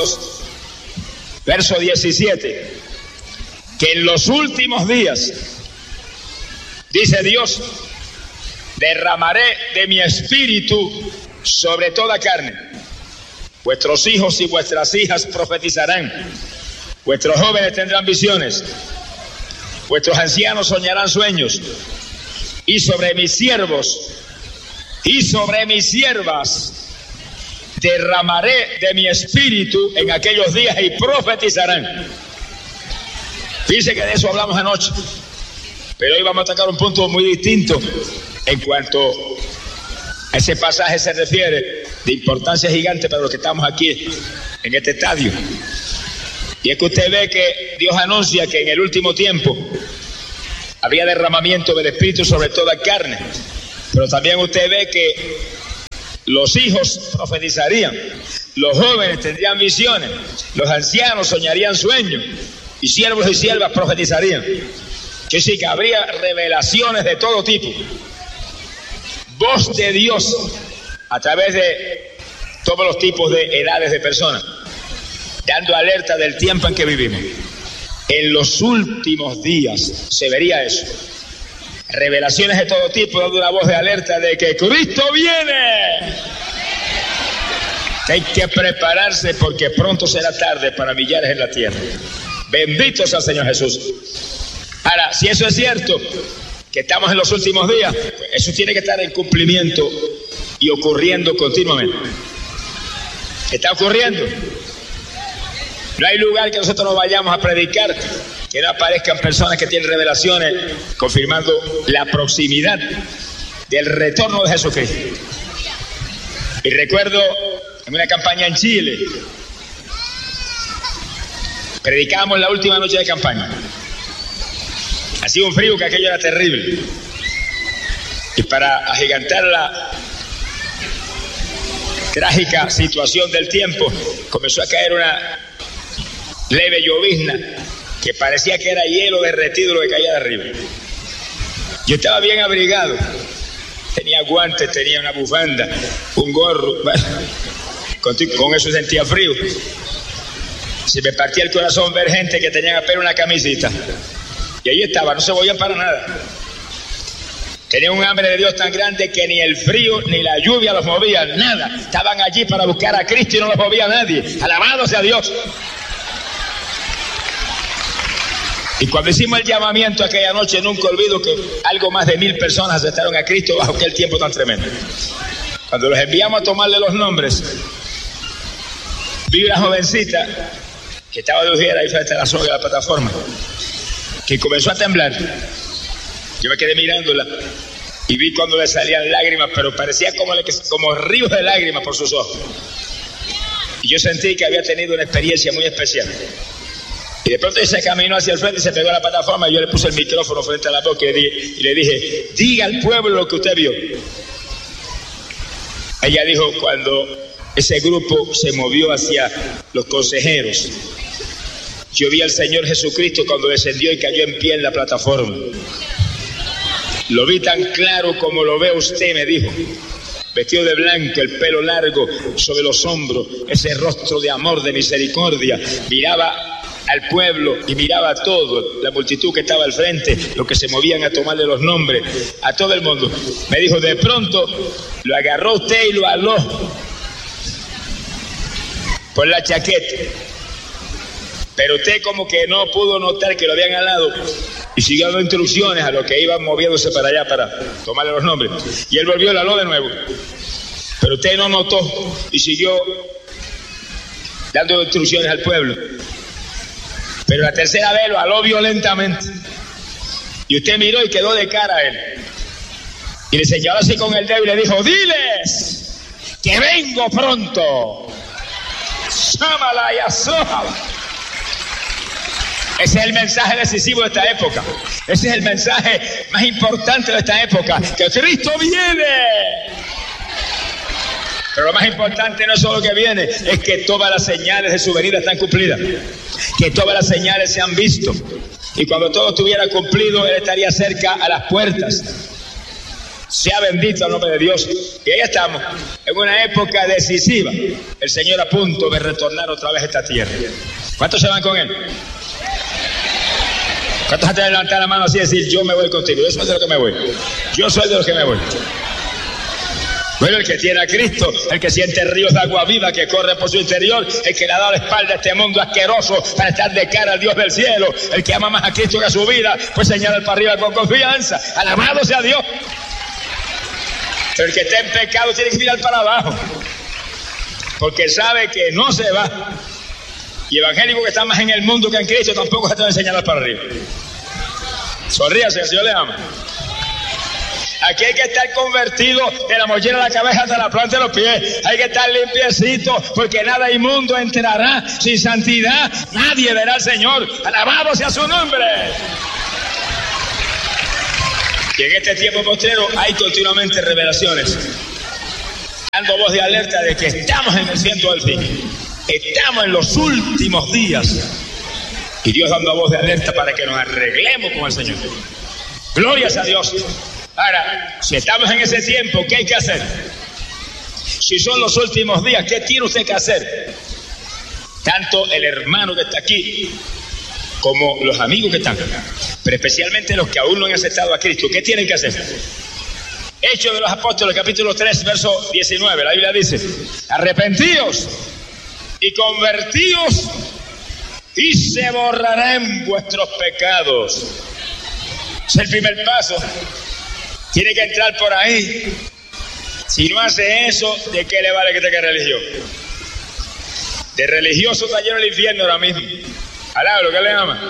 2, verso 17, que en los últimos días, dice Dios, derramaré de mi espíritu sobre toda carne. Vuestros hijos y vuestras hijas profetizarán, vuestros jóvenes tendrán visiones, vuestros ancianos soñarán sueños, y sobre mis siervos y sobre mis siervas derramaré de mi espíritu en aquellos días y profetizarán. Fíjense que de eso hablamos anoche, pero hoy vamos a tocar un punto muy distinto en cuanto a ese pasaje se refiere, de importancia gigante para los que estamos aquí en este estadio. Y es que usted ve que Dios anuncia que en el último tiempo habría derramamiento del Espíritu sobre toda carne, pero también usted ve que los hijos profetizarían, los jóvenes tendrían visiones, los ancianos soñarían sueños, y siervos y siervas profetizarían. Que sí, que habría revelaciones de todo tipo, voz de Dios a través de todos los tipos de edades de personas, dando alerta del tiempo en que vivimos. En los últimos días se vería eso, revelaciones de todo tipo, dando una voz de alerta de que Cristo viene, que hay que prepararse porque pronto será tarde para millares en la tierra. Bendito sea el Señor Jesús. Ahora, si eso es cierto, que estamos en los últimos días, pues eso tiene que estar en cumplimiento y ocurriendo continuamente. Está ocurriendo. No hay lugar que nosotros no vayamos a predicar que no aparezcan personas que tienen revelaciones confirmando la proximidad del retorno de Jesucristo. Y recuerdo en una campaña en Chile, predicábamos la última noche de campaña. Hacía un frío que aquello era terrible. Y para agigantar la trágica situación del tiempo, comenzó a caer una leve llovizna que parecía que era hielo derretido lo que caía de arriba. Yo estaba bien abrigado, tenía guantes, tenía una bufanda, un gorro, bueno, con eso sentía frío. Se me partía el corazón ver gente que tenían apenas una camisita, y ahí estaba, no se movían para nada. Tenía un hambre de Dios tan grande que ni el frío ni la lluvia los movían, nada. Estaban allí para buscar a Cristo y no los movía nadie. Alabado sea Dios. Y cuando hicimos el llamamiento aquella noche, nunca olvido que algo más de 1000 personas aceptaron a Cristo bajo aquel tiempo tan tremendo. Cuando los enviamos a tomarle los nombres, vi una jovencita que estaba de ujera ahí frente a la soga de la plataforma, que comenzó a temblar. Yo me quedé mirándola y vi cuando le salían lágrimas, pero parecía como ríos de lágrimas por sus ojos. Y yo sentí que había tenido una experiencia muy especial. Y de pronto se caminó hacia el frente y se pegó a la plataforma, y yo le puse el micrófono frente a la boca y le dije, diga al pueblo lo que usted vio. Ella dijo, cuando ese grupo se movió hacia los consejeros, yo vi al Señor Jesucristo cuando descendió y cayó en pie en la plataforma. Lo vi tan claro como lo ve usted, me dijo. Vestido de blanco, el pelo largo sobre los hombros, ese rostro de amor, de misericordia. Miraba al pueblo y miraba a todo, la multitud que estaba al frente, los que se movían a tomarle los nombres, a todo el mundo. Me dijo, de pronto lo agarró usted y lo aló por la chaqueta, pero usted como que no pudo notar que lo habían alado y siguió dando instrucciones a los que iban moviéndose para allá para tomarle los nombres, y él volvió y lo aló de nuevo, pero usted no notó y siguió dando instrucciones al pueblo. Pero la tercera vez lo aló violentamente. Y usted miró y quedó de cara a él. Y le señaló así con el dedo y le dijo, diles que vengo pronto. Sámala y asójala. Ese es el mensaje decisivo de esta época. Ese es el mensaje más importante de esta época. Que Cristo viene. Pero lo más importante no es solo que viene, es que todas las señales de su venida están cumplidas. Que todas las señales se han visto. Y cuando todo estuviera cumplido, Él estaría cerca a las puertas. Sea bendito el nombre de Dios. Y ahí estamos, en una época decisiva. El Señor a punto de retornar otra vez a esta tierra. ¿Cuántos se van con Él? ¿Cuántos antes de levantar la mano así y decir, yo me voy contigo? Yo soy de los que me voy. Yo soy de los que me voy. Bueno, el que tiene a Cristo, el que siente ríos de agua viva que corren por su interior, el que le ha dado la espalda a este mundo asqueroso para estar de cara al Dios del cielo, el que ama más a Cristo que a su vida, pues señala para arriba con confianza. Alabado sea Dios. Pero el que está en pecado tiene que mirar para abajo, porque sabe que no se va. Y evangélico que está más en el mundo que en Cristo tampoco se te va a señalar para arriba. Sonríase, el Señor le ama. Aquí hay que estar convertido de la mollera a la cabeza hasta la planta de los pies. Hay que estar limpiecito, porque nada inmundo entrará. Sin santidad nadie verá al Señor. Alabado sea su nombre. Y en este tiempo postrero hay continuamente revelaciones, dando voz de alerta de que estamos en el ciento del fin. Estamos en los últimos días. Y Dios dando voz de alerta para que nos arreglemos con el Señor. Glorias a Dios. Ahora, si estamos en ese tiempo, ¿qué hay que hacer? Si son los últimos días, ¿qué tiene usted que hacer? Tanto el hermano que está aquí como los amigos que están, pero especialmente los que aún no han aceptado a Cristo. ¿Qué tienen que hacer? Hechos de los Apóstoles, capítulo 3, verso 19, la Biblia dice, arrepentíos y convertíos y se borrarán vuestros pecados. Es el primer paso. Tiene que entrar por ahí. Si no hace eso, ¿de qué le vale que tenga religión? De religioso está lleno el infierno ahora mismo. Alá, lo que le ama.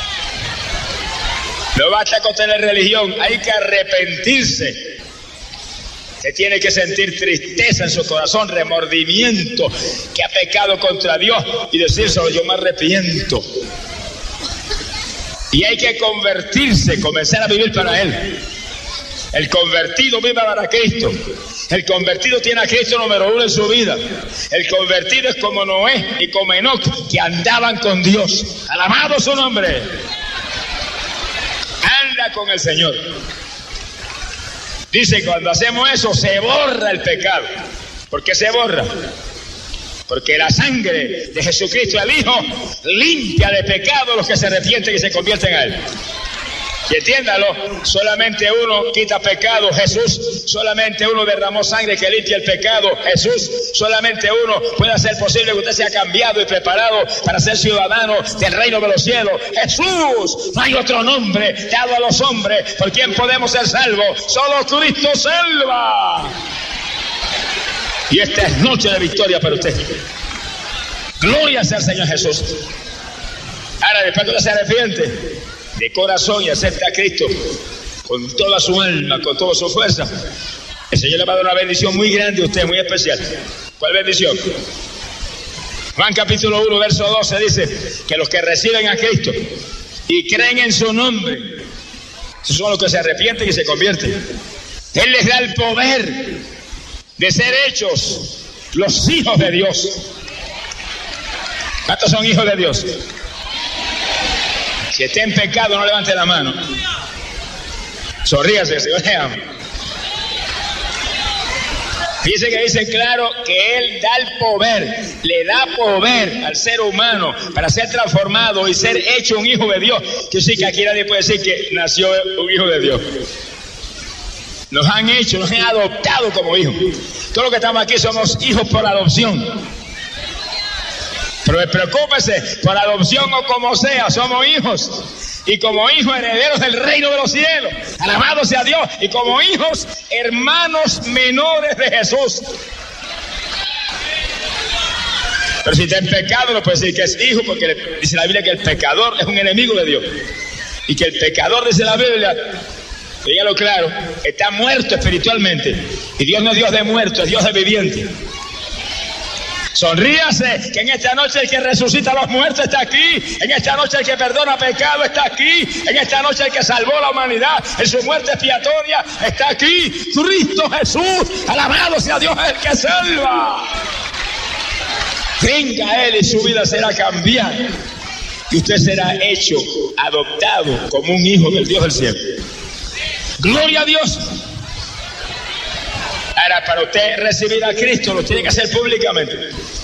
No basta con tener religión, hay que arrepentirse. Se tiene que sentir tristeza en su corazón, remordimiento, que ha pecado contra Dios y decírselo, yo me arrepiento. Y hay que convertirse, comenzar a vivir para Él. El convertido vive para Cristo. El convertido tiene a Cristo número uno en su vida. El convertido es como Noé y como Enoc, que andaban con Dios. Alabado su nombre. Anda con el Señor. Dice, cuando hacemos eso, se borra el pecado. ¿Por qué se borra? Porque la sangre de Jesucristo, el Hijo, limpia de pecado a los que se arrepienten y se convierten a Él. Y entiéndalo, solamente uno quita pecado, Jesús. Solamente uno derramó sangre que limpia el pecado, Jesús. Solamente uno puede hacer posible que usted sea cambiado y preparado para ser ciudadano del reino de los cielos, Jesús. No hay otro nombre dado a los hombres por quien podemos ser salvos. Solo Cristo salva. Y esta es noche de victoria para usted. Gloria sea al Señor Jesús. Ahora, después que usted se arrepiente de corazón y acepta a Cristo con toda su alma, con toda su fuerza, el Señor le va a dar una bendición muy grande a usted, muy especial. ¿Cuál bendición? Juan capítulo 1, verso 12 dice que los que reciben a Cristo y creen en su nombre, esos son los que se arrepienten y se convierten. Él les da el poder de ser hechos los hijos de Dios. ¿Cuántos son hijos de Dios? Si está en pecado, no levante la mano. Sonríase, Señor le ama. Fíjese que dice claro que Él da el poder, le da poder al ser humano para ser transformado y ser hecho un hijo de Dios. Yo sé que aquí nadie puede decir que nació un hijo de Dios. Nos han hecho, nos han adoptado como hijos. Todos los que estamos aquí somos hijos por adopción. Pero preocúpese, por adopción o como sea, somos hijos. Y como hijos herederos del reino de los cielos. Alabado sea Dios. Y como hijos, hermanos menores de Jesús. Pero si está en pecado, no puede decir que es hijo, porque dice la Biblia que el pecador es un enemigo de Dios. Y que el pecador, dice la Biblia, dígalo claro, está muerto espiritualmente. Y Dios no es Dios de muertos, es Dios de viviente. Sonríase, que en esta noche el que resucita a los muertos está aquí. En esta noche el que perdona pecado está aquí. En esta noche el que salvó la humanidad en su muerte expiatoria está aquí. Cristo Jesús, alabado sea Dios, el que salva. Venga a Él y su vida será cambiada. Y usted será hecho, adoptado como un hijo del Dios del cielo. Gloria a Dios. Ahora, para usted recibir a Cristo, lo tiene que hacer públicamente.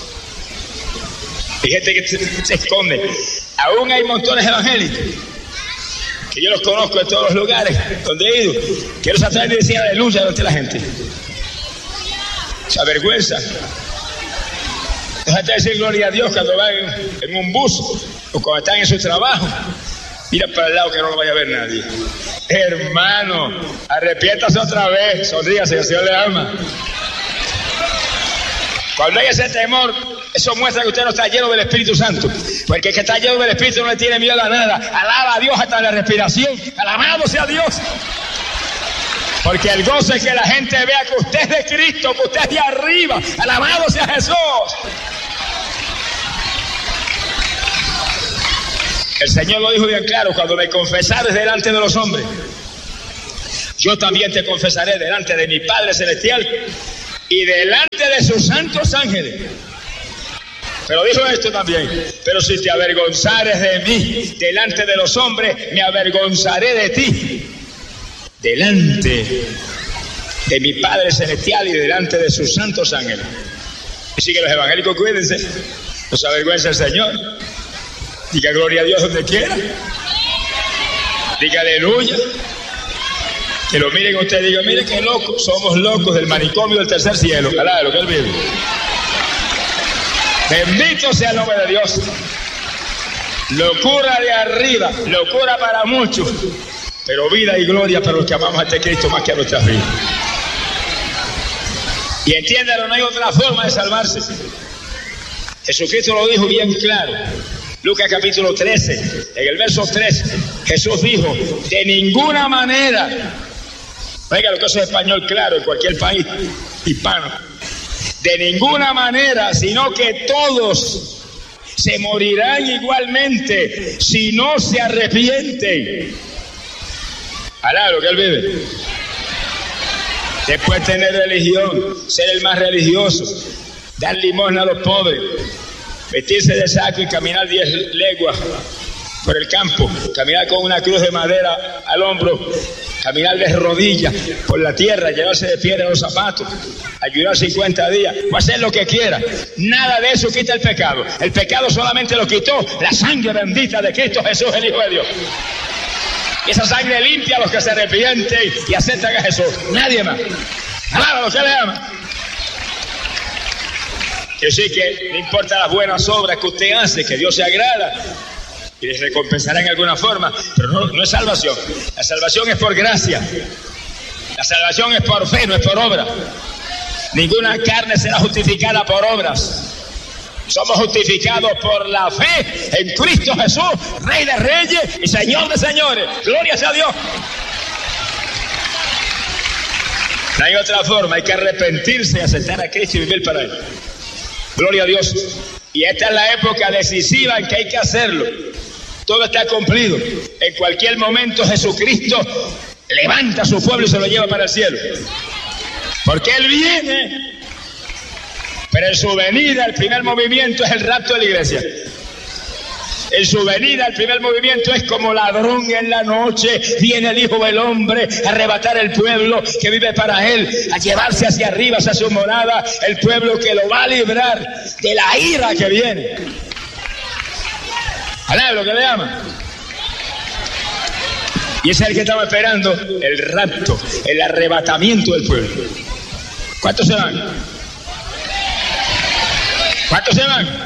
Hay gente que se esconde. Aún hay montones evangélicos, que yo los conozco en todos los lugares donde he ido, que los atraen y decían aleluya delante de la gente. Se avergüenza. Déjate decir gloria a Dios cuando van en un bus o cuando están en su trabajo. Mira para el lado que no lo vaya a ver nadie. Hermano, arrepiéntase otra vez, sonríase, que el Señor le ama. Cuando hay ese temor, eso muestra que usted no está lleno del Espíritu Santo. Porque el que está lleno del Espíritu no le tiene miedo a nada. Alaba a Dios hasta la respiración. Alabado sea Dios. Porque el gozo es que la gente vea que usted es de Cristo, que usted es de arriba. Alabado sea Jesús. El Señor lo dijo bien claro: cuando me confesares delante de los hombres, yo también te confesaré delante de mi Padre Celestial y delante de sus santos ángeles. Pero dijo esto también: pero si te avergonzares de mí delante de los hombres, me avergonzaré de ti delante de mi Padre Celestial y delante de sus santos ángeles. Así que los evangélicos, cuídense, no se avergüenza el Señor. Diga gloria a Dios donde quiera. Diga aleluya. Que lo miren usted, diga, mire qué locos, somos locos del manicomio del tercer cielo. Alá, lo que él vive. Bendito sea el nombre de Dios. Locura de arriba, locura para muchos, pero vida y gloria para los que amamos a este Cristo más que a nuestras vidas. Y entiéndalo, no hay otra forma de salvarse. Jesucristo lo dijo bien claro. Lucas capítulo 13, en el verso 3, Jesús dijo: de ninguna manera. Oiga lo que eso es español claro en cualquier país hispano. De ninguna manera, sino que todos se morirán igualmente si no se arrepienten. Alá, lo que él vive. Después tener religión, ser el más religioso, dar limosna a los pobres, vestirse de saco y caminar 10 leguas por el campo, caminar con una cruz de madera al hombro, caminar de rodillas por la tierra, llevarse de piedra los zapatos, ayudar 50 días, o hacer lo que quiera. Nada de eso quita el pecado. El pecado solamente lo quitó la sangre bendita de Cristo Jesús, el Hijo de Dios. Y esa sangre limpia a los que se arrepienten y aceptan a Jesús. Nadie más. Alaba a los que le aman. Yo sé que no importa las buenas obras que usted hace, que Dios se agrada y les recompensará en alguna forma, pero no es salvación. La salvación es por gracia. La salvación es por fe, no es por obra. Ninguna carne será justificada por obras. Somos justificados por la fe en Cristo Jesús, Rey de Reyes y Señor de Señores. Gloria sea a Dios. No hay otra forma, hay que arrepentirse y aceptar a Cristo y vivir para Él. Gloria a Dios. Y esta es la época decisiva en que hay que hacerlo. Todo está cumplido. En cualquier momento Jesucristo levanta a su pueblo y se lo lleva para el cielo. Porque Él viene. Pero en su venida el primer movimiento es el rapto de la iglesia. En su venida el primer movimiento es como ladrón en la noche. Viene el Hijo del Hombre a arrebatar el pueblo que vive para Él, a llevarse hacia arriba, hacia su morada, el pueblo que lo va a librar de la ira que viene. ¿Alá lo que le llama? Y ese es el que estamos esperando, el rapto, el arrebatamiento del pueblo. ¿Cuántos se van? ¿Cuántos se van?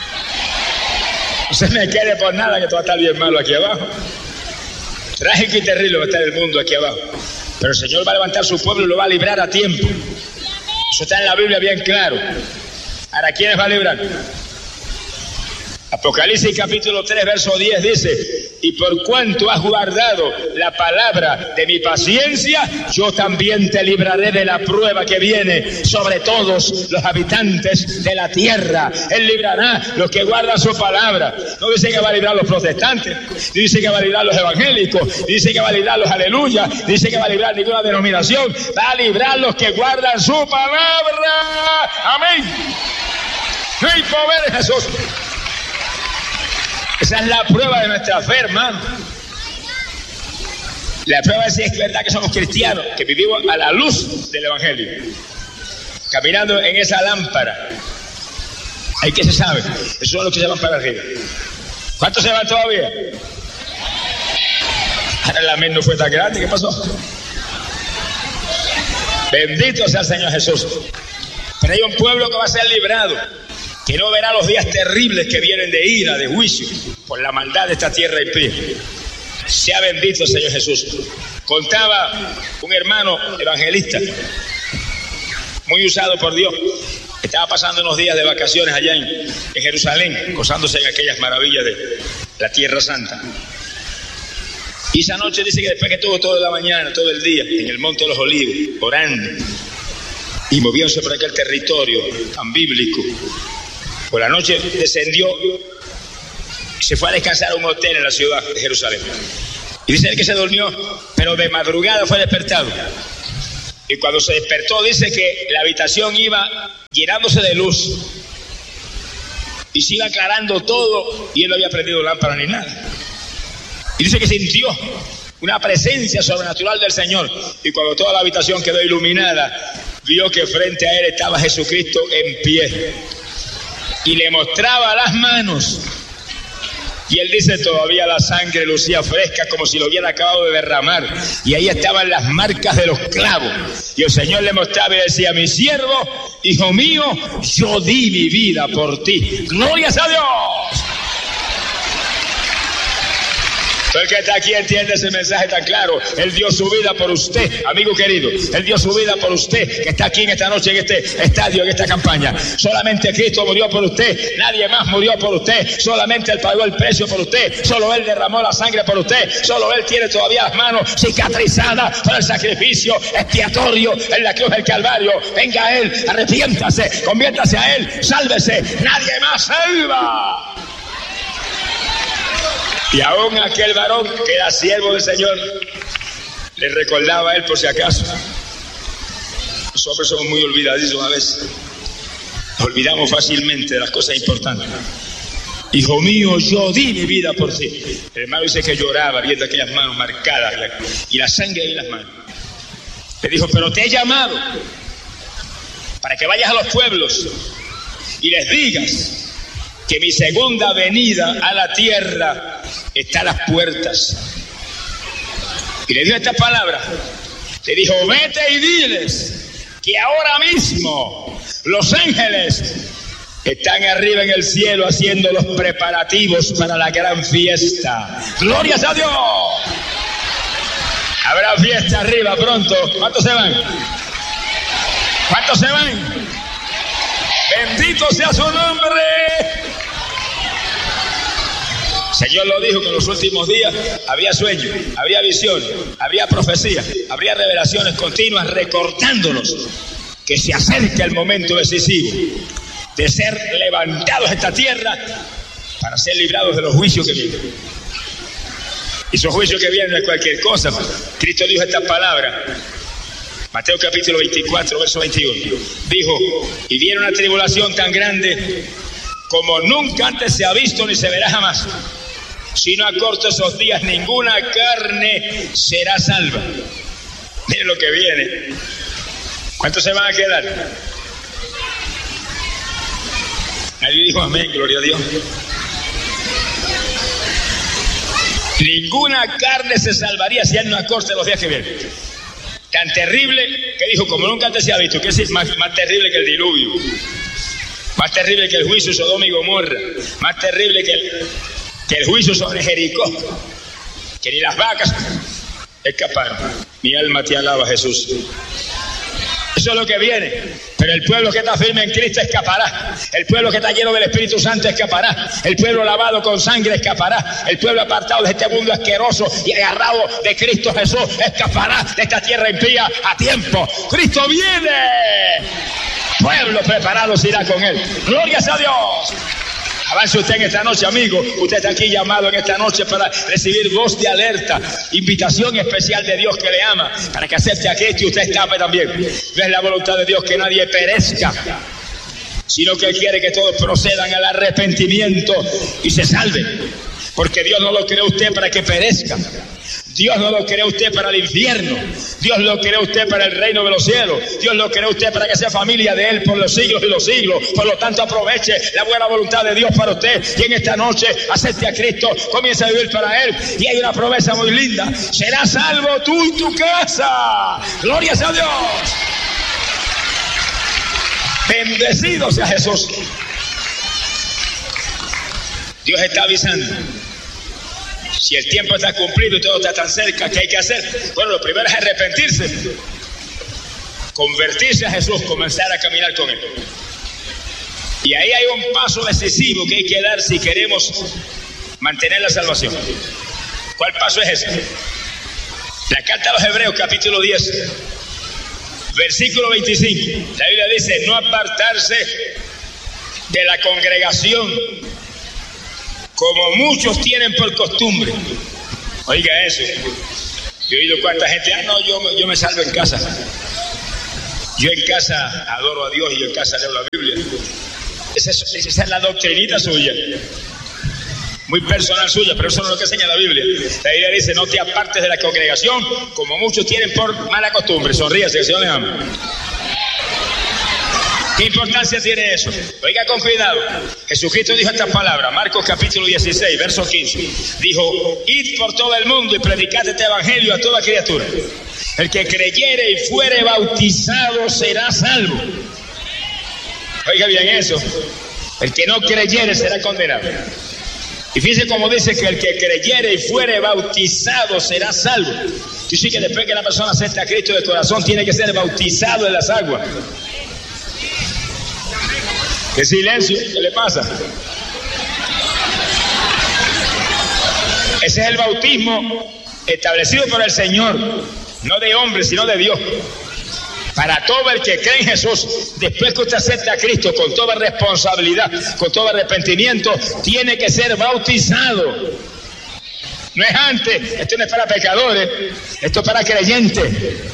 No se me quede por nada que todo va a estar bien malo aquí abajo. Trágico y terrible va a estar el mundo aquí abajo. Pero el Señor va a levantar su pueblo y lo va a librar a tiempo. Eso está en la Biblia bien claro. Ahora, ¿quiénes va a librar? Apocalipsis capítulo 3, verso 10 dice: y por cuanto has guardado la palabra de mi paciencia, yo también te libraré de la prueba que viene sobre todos los habitantes de la tierra. Él librará los que guardan su palabra. No dice que va a librar los protestantes, dice que va a librar los evangélicos, dice que va a librar los aleluya, dice que va a librar ninguna denominación, va a librar los que guardan su palabra. Amén. No hay poder en Jesús. Esa es la prueba de nuestra fe, hermano. La prueba es si es verdad que somos cristianos, que vivimos a la luz del Evangelio. caminando en esa lámpara. Ahí que se sabe, esos son los que se van para arriba. ¿Cuántos se van todavía? Ahora la mente no fue tan grande, ¿qué pasó? Bendito sea el Señor Jesús. Pero hay un pueblo que va a ser librado, que no verá los días terribles que vienen de ira, de juicio, por la maldad de esta tierra impía. Sea bendito el Señor Jesús. Contaba un hermano evangelista, muy usado por Dios, que estaba pasando unos días de vacaciones allá en Jerusalén, gozándose en aquellas maravillas de la Tierra Santa. Y esa noche dice que después que estuvo toda la mañana, todo el día, en el Monte de los Olivos, orando y moviéndose por aquel territorio tan bíblico, por la noche descendió y se fue a descansar a un hotel en la ciudad de Jerusalén. Y dice él que se durmió, pero de madrugada fue despertado. Y cuando se despertó dice que la habitación iba llenándose de luz y se iba aclarando todo, y él no había prendido lámpara ni nada. Y dice que sintió una presencia sobrenatural del Señor, y cuando toda la habitación quedó iluminada, vio que frente a él estaba Jesucristo en pie y le mostraba las manos. Y él dice, todavía la sangre lucía fresca como si lo hubiera acabado de derramar, y ahí estaban las marcas de los clavos. Y el Señor le mostraba y decía, mi siervo, hijo mío, yo di mi vida por ti. ¡Glorias a Dios! Todo el que está aquí entiende ese mensaje tan claro. Él dio su vida por usted, amigo querido. Él dio su vida por usted, que está aquí en esta noche, en este estadio, en esta campaña. Solamente Cristo murió por usted. Nadie más murió por usted. Solamente Él pagó el precio por usted. Solo Él derramó la sangre por usted. Solo Él tiene todavía las manos cicatrizadas por el sacrificio expiatorio en la cruz del Calvario. Venga a Él, arrepiéntase, conviértase a Él, sálvese. Nadie más salva. Y aún aquel varón que era siervo del Señor le recordaba a él por si acaso. Los hombres somos muy olvidadizos a veces. Nos olvidamos fácilmente de las cosas importantes. Hijo mío, yo di mi vida por ti. El hermano dice que lloraba viendo aquellas manos marcadas y la sangre ahí en las manos. Le dijo, pero te he llamado para que vayas a los pueblos y les digas que mi segunda venida a la tierra está a las puertas. Y le dio esta palabra. Le dijo, vete y diles que ahora mismo los ángeles están arriba en el cielo haciendo los preparativos para la gran fiesta. ¡Glorias a Dios! Habrá fiesta arriba pronto. ¿Cuántos se van? ¿Cuántos se van? Bendito sea su nombre. El Señor lo dijo que en los últimos días habría sueños, habría visiones, habría profecías, habría revelaciones continuas recordándonos que se acerca el momento decisivo de ser levantados de esta tierra para ser librados de los juicios que vienen. Y esos juicios que vienen no es cualquier cosa. Cristo dijo esta palabra, Mateo capítulo 24, verso 21. Dijo, y viene una tribulación tan grande como nunca antes se ha visto ni se verá jamás. Si no acorto esos días, ninguna carne será salva. Miren lo que viene. ¿Cuántos se van a quedar? Nadie dijo amén, gloria a Dios. Ninguna carne se salvaría si Él no acorta los días que vienen. Tan terrible que dijo, como nunca antes se ha visto, que es más terrible que el diluvio, más terrible que el juicio de Sodoma y Gomorra, más terrible que el juicio sobre Jericó, que ni las vacas escaparon. Mi alma te alaba, Jesús. Eso es lo que viene. Pero el pueblo que está firme en Cristo escapará. El pueblo que está lleno del Espíritu Santo escapará. El pueblo lavado con sangre escapará. El pueblo apartado de este mundo asqueroso y agarrado de Cristo Jesús escapará de esta tierra impía a tiempo. ¡Cristo viene! Pueblo preparado se irá con Él. ¡Glorias a Dios! Avance usted en esta noche, amigo. Usted está aquí llamado en esta noche para recibir voz de alerta, invitación especial de Dios que le ama, para que acepte a Cristo y usted escape también. No es la voluntad de Dios que nadie perezca, sino que Él quiere que todos procedan al arrepentimiento y se salven. Porque Dios no lo creó usted para que perezca. Dios no lo creó usted para el infierno. Dios lo creó usted para el reino de los cielos. Dios lo creó usted para que sea familia de Él por los siglos y los siglos. Por lo tanto, aproveche la buena voluntad de Dios para usted. Y en esta noche, acepte a Cristo, comience a vivir para Él. Y hay una promesa muy linda: serás salvo tú y tu casa. ¡Gloria a Dios! Bendecido sea Jesús. Dios está avisando. Si el tiempo está cumplido y todo está tan cerca, ¿qué hay que hacer? Bueno, lo primero es arrepentirse, convertirse a Jesús, comenzar a caminar con Él. Y ahí hay un paso decisivo que hay que dar si queremos mantener la salvación. ¿Cuál paso es ese? La carta a los Hebreos, capítulo 10, versículo 25. La Biblia dice: no apartarse de la congregación, como muchos tienen por costumbre. Oiga eso. Yo he oído cuánta gente: no, yo me salvo en casa. Yo en casa adoro a Dios y yo en casa leo la Biblia. Esa es la doctrinita suya, muy personal suya, pero eso no es lo que enseña la Biblia. La Biblia dice: no te apartes de la congregación, como muchos tienen por mala costumbre. Sonríase, que el Señor les ama. ¿Qué importancia tiene eso? Oiga con cuidado. Jesucristo dijo estas palabras, Marcos capítulo 16, verso 15. Dijo: id por todo el mundo y predicad este evangelio a toda criatura. El que creyere y fuere bautizado será salvo. Oiga bien eso. El que no creyere será condenado. Y fíjese cómo dice que el que creyere y fuere bautizado será salvo. Tú sí que después que la persona acepta a Cristo de corazón, tiene que ser bautizado en las aguas. ¿Qué silencio? ¿Qué le pasa? Ese es el bautismo establecido por el Señor, no de hombre, sino de Dios. Para todo el que cree en Jesús, después que usted acepta a Cristo con toda responsabilidad, con todo arrepentimiento, tiene que ser bautizado. No es antes. Esto no es para pecadores, esto es para creyentes.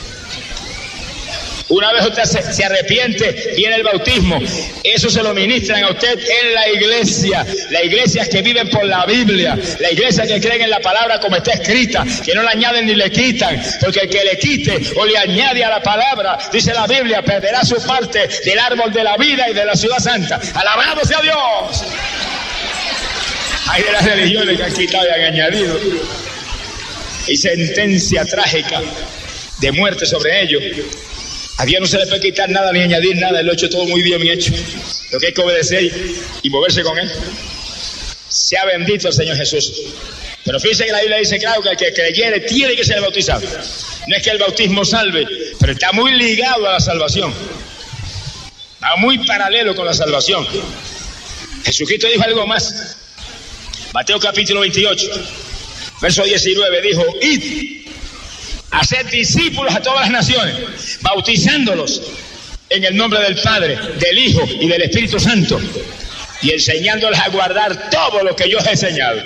Una vez usted se arrepiente, viene el bautismo. Eso se lo ministran a usted en la iglesia. Las iglesias que viven por la Biblia, la iglesia que creen en la palabra como está escrita, que no la añaden ni le quitan, porque el que le quite o le añade a la palabra, dice la Biblia, perderá su parte del árbol de la vida y de la ciudad santa. ¡Alabado sea Dios! Hay de las religiones que han quitado y han añadido. Y sentencia trágica de muerte sobre ellos. A Dios no se le puede quitar nada ni añadir nada. Él lo ha hecho todo muy bien hecho. Lo que hay que obedecer y moverse con Él. Sea bendito el Señor Jesús. Pero fíjense que la Biblia dice claro que el que creyere tiene que ser bautizado. No es que el bautismo salve, pero está muy ligado a la salvación. Va muy paralelo con la salvación. Jesucristo dijo algo más. Mateo capítulo 28, verso 19, dijo: id, haced discípulos a todas las naciones, bautizándolos en el nombre del Padre, del Hijo y del Espíritu Santo, y enseñándoles a guardar todo lo que yo os he enseñado.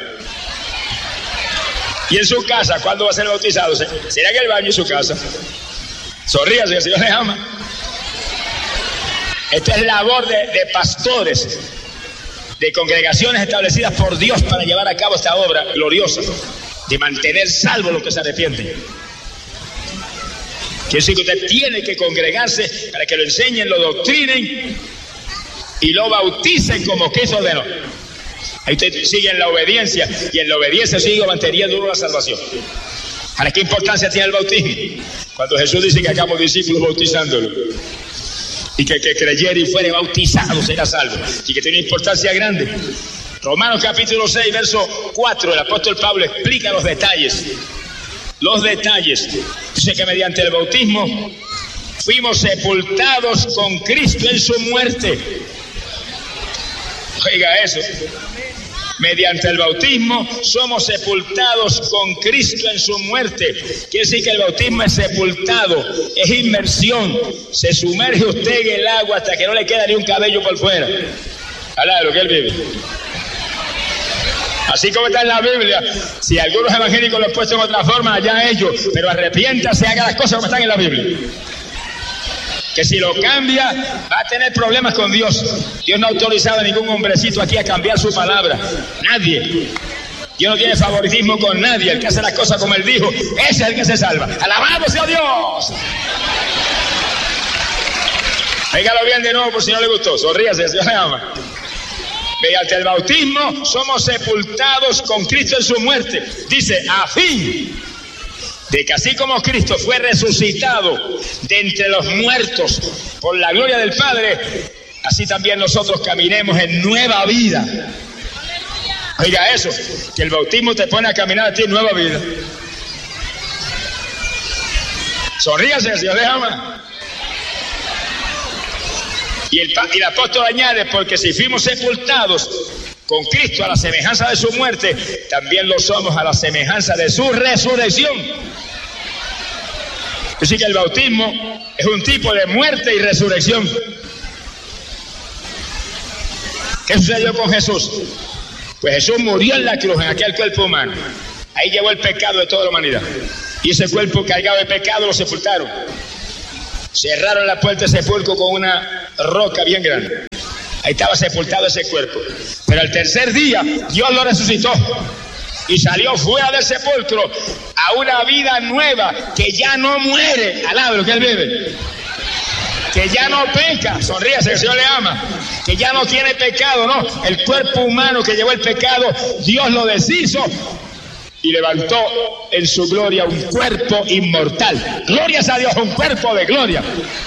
Y en su casa, ¿cuándo va a ser bautizado? ¿Será en el baño en su casa? Sonríase, que el Señor les ama. Esta es labor de pastores, de congregaciones establecidas por Dios para llevar a cabo esta obra gloriosa de mantener salvos los que se arrepienten. Quiere decir que usted tiene que congregarse para que lo enseñen, lo doctrinen y lo bauticen como Cristo ordenó. Ahí usted sigue en la obediencia, y en la obediencia sigue manteniendo la salvación. ¿Para qué importancia tiene el bautismo? Cuando Jesús dice que hagamos discípulos bautizándolo, y que el que creyere y fuere bautizado será salvo, y que tiene una importancia grande. Romanos capítulo 6, verso 4, el apóstol Pablo explica los detalles. Dice que mediante el bautismo fuimos sepultados con Cristo en su muerte. Oiga eso. Mediante el bautismo somos sepultados con Cristo en su muerte. Quiere decir que el bautismo es sepultado, es inmersión. Se sumerge usted en el agua hasta que no le queda ni un cabello por fuera. Habla de lo que él vive. Así como está en la Biblia. Si algunos evangélicos lo han puesto en otra forma, allá ellos, pero arrepiéntase, haga las cosas como están en la Biblia. Que si lo cambia, va a tener problemas con Dios. Dios no ha autorizado a ningún hombrecito aquí a cambiar su palabra. Nadie. Dios no tiene favoritismo con nadie. El que hace las cosas como Él dijo, ese es el que se salva. ¡Alabado sea Dios! Dígalo bien de nuevo por si no le gustó. Sonríase, Dios le ama. Mediante el bautismo somos sepultados con Cristo en su muerte. Dice, a fin de que así como Cristo fue resucitado de entre los muertos por la gloria del Padre, así también nosotros caminemos en nueva vida. Oiga eso, que el bautismo te pone a caminar a ti en nueva vida. Sonríase, Dios le ama. Y el apóstol añade, porque si fuimos sepultados con Cristo a la semejanza de su muerte, también lo somos a la semejanza de su resurrección. Así que el bautismo es un tipo de muerte y resurrección. ¿Qué sucedió con Jesús? Pues Jesús murió en la cruz, en aquel cuerpo humano. Ahí llevó el pecado de toda la humanidad. Y ese cuerpo cargado de pecado lo sepultaron. Cerraron la puerta del sepulcro con una roca bien grande. Ahí estaba sepultado ese cuerpo. Pero al tercer día, Dios lo resucitó. Y salió fuera del sepulcro a una vida nueva que ya no muere. Alaba lo que Él vive. Que ya no peca. Sonríase, que el Señor le ama. Que ya no tiene pecado, no. El cuerpo humano que llevó el pecado, Dios lo deshizo y levantó en su gloria un cuerpo inmortal. Glorias a Dios, un cuerpo de gloria.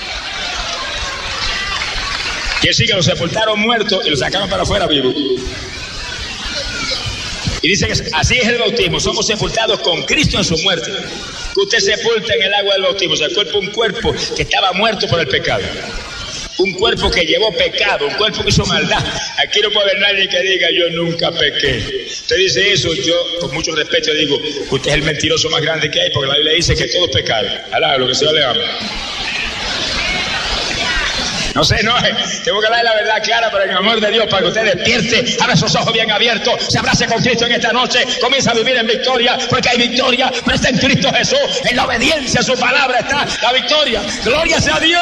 Quiere decir que lo sepultaron muertos y lo sacaron para afuera vivo. Y dice que así es el bautismo. Somos sepultados con Cristo en su muerte. Que usted sepulta en el agua del bautismo. O sea, el cuerpo, un cuerpo que estaba muerto por el pecado. Un cuerpo que llevó pecado, un cuerpo que hizo maldad. Aquí no puede haber nadie que diga, yo nunca pequé. Usted dice eso, yo con mucho respeto digo, usted es el mentiroso más grande que hay, porque la Biblia dice que todo es pecado. Alá, lo que el Señor le ama. No sé, no, tengo que darle la verdad clara, pero en el amor de Dios, para que usted despierte, abra sus ojos bien abiertos, se abrace con Cristo en esta noche, comienza a vivir en victoria, porque hay victoria, pero está en Cristo Jesús, en la obediencia a su palabra está la victoria. ¡Gloria sea a Dios!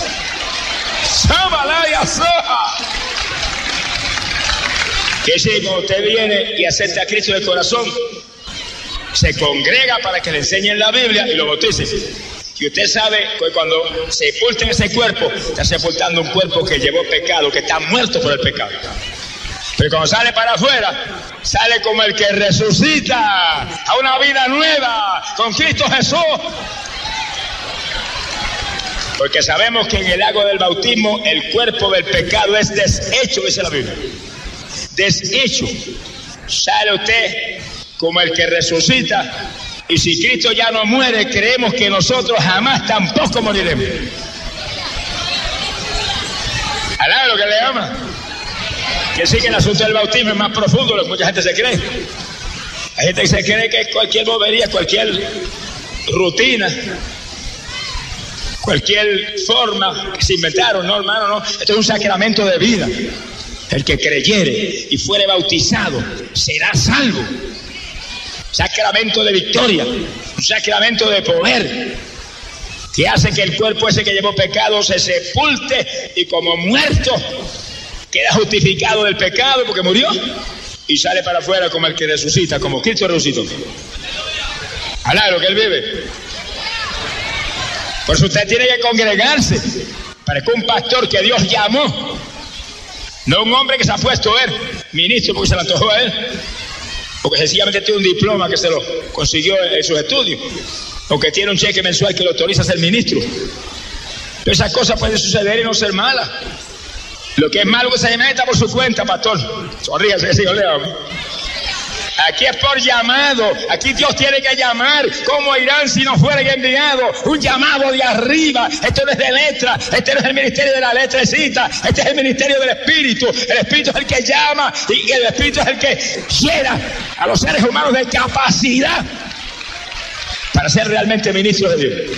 Que si cuando usted viene y acepta a Cristo de corazón, se congrega para que le enseñen la Biblia y lo bautice. Y usted sabe que cuando sepulten ese cuerpo, está sepultando un cuerpo que llevó pecado, que está muerto por el pecado. Pero cuando sale para afuera, sale como el que resucita a una vida nueva con Cristo Jesús. Porque sabemos que en el agua del bautismo el cuerpo del pecado es deshecho, dice la Biblia. Deshecho. Sale usted como el que resucita. Y si Cristo ya no muere, creemos que nosotros jamás tampoco moriremos. Alá lo que le ama. Que sí que el asunto del bautismo es más profundo de lo que mucha gente se cree. Hay gente que se cree que es cualquier bobería, cualquier rutina, cualquier forma que se inventaron. No, hermano, no. Esto es un sacramento de vida. El que creyere y fuere bautizado será salvo. Sacramento de victoria, un sacramento de poder, que hace que el cuerpo ese que llevó pecado se sepulte y como muerto queda justificado del pecado porque murió y sale para afuera como el que resucita, como Cristo resucitó. Alá, lo que Él vive. Por eso usted tiene que congregarse para que un pastor que Dios llamó, no un hombre que se ha puesto a ver, ministro porque se le antojó a él, porque sencillamente tiene un diploma que se lo consiguió en sus estudios, o que tiene un cheque mensual que lo autoriza a ser ministro. Pero esas cosas pueden suceder y no ser malas. Lo que es malo que se meta por su cuenta, pastor. Sonríase, Señor, le amo. Aquí es por llamado. Aquí Dios tiene que llamar. ¿Cómo irán si no fueren enviados? Un llamado de arriba. Esto no es de letra. Este no es el ministerio de la letrecita. Este es el ministerio del Espíritu. El Espíritu es el que llama y el Espíritu es el que llena a los seres humanos de capacidad para ser realmente ministros de Dios.